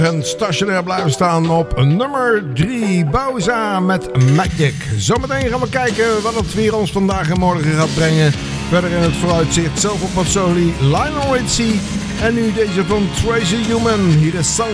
En stationair blijven staan op nummer 3. Bowza met Magic. Zometeen gaan we kijken wat het weer ons vandaag en morgen gaat brengen. Verder in het vooruitzicht zelf op Mazzoli, Lionel Richie. En nu deze van Tracy Human. Hier is Sun